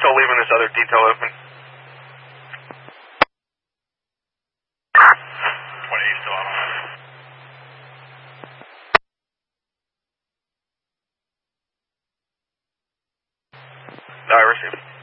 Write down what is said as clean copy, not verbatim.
still leaving this other detail open. 28 still on. I received.